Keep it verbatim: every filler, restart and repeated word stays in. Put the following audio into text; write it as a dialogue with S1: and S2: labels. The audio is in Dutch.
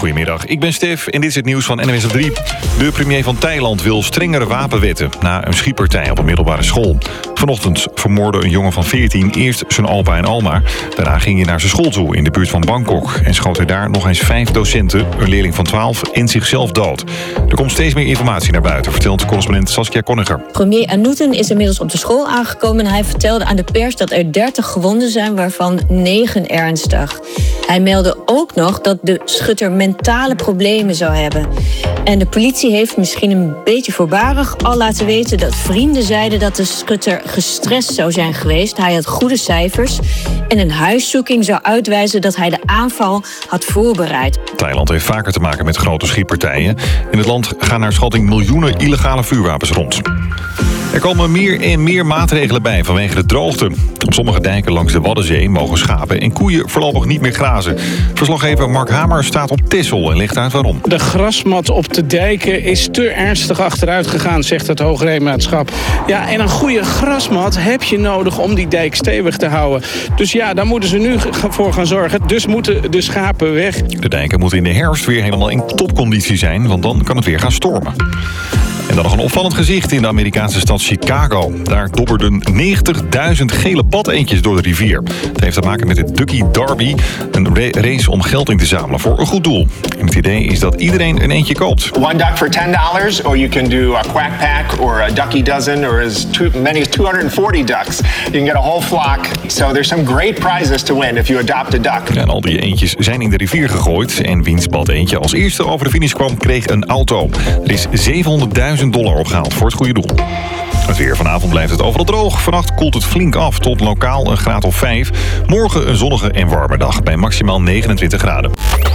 S1: Goedemiddag, ik ben Stef en dit is het nieuws van N W S op drie. De premier van Thailand wil strengere wapenwetten na een schietpartij op een middelbare school. Vanochtend vermoordde een jongen van veertien eerst zijn opa en oma. Daarna ging hij naar zijn school toe in de buurt van Bangkok en schoot hij daar nog eens vijf docenten, een leerling van twaalf en zichzelf dood. Er komt steeds meer informatie naar buiten, vertelt correspondent Saskia Konniger.
S2: Premier Annutin is inmiddels op de school aangekomen en hij vertelde aan de pers dat er dertig gewonden zijn, waarvan negen ernstig. Hij meldde ook nog dat de schutter mentale problemen zou hebben. En de politie heeft misschien een beetje voorbarig al laten weten dat vrienden zeiden dat de schutter gestrest zou zijn geweest. Hij had goede cijfers en een huiszoeking zou uitwijzen dat hij de aanval had voorbereid.
S1: Thailand heeft vaker te maken met grote schietpartijen. In het land gaan naar schatting miljoenen illegale vuurwapens rond. Er komen meer en meer maatregelen bij vanwege de droogte. Op sommige dijken langs de Waddenzee mogen schapen en koeien voorlopig niet meer grazen. Verslaggever Mark Hamer staat op Texel en legt uit waarom.
S3: De grasmat op de dijken is te ernstig achteruit gegaan, zegt het Hoogheemraadschap. Ja, en een goede grasmat heb je nodig om die dijk stevig te houden. Dus ja, daar moeten ze nu voor gaan zorgen. Dus moeten de schapen weg.
S1: De dijken moeten in de herfst weer helemaal in topconditie zijn, want dan kan het weer gaan stormen. En dan nog een opvallend gezicht in de Amerikaanse stad Chicago. Daar dobberden negentigduizend gele badeentjes door de rivier. Het heeft te maken met de Ducky Derby, een race om geld in te zamelen voor een goed doel. En het idee is dat iedereen een eentje koopt.
S4: One duck for ten dollars, or you can do a quack pack or a ducky dozen, or as too, many as two hundred forty ducks. You can get a whole flock. So there's some great prizes to win if you adopt a duck.
S1: Ja, en al die eentjes zijn in de rivier gegooid. En wiens badeentje als eerste over de finish kwam, kreeg een auto. Er is zevenhonderdduizend dollar opgehaald voor het goede doel. Het weer. Vanavond blijft het overal droog. Vannacht koelt het flink af tot lokaal een graad of vijf. Morgen een zonnige en warme dag bij maximaal negenentwintig graden.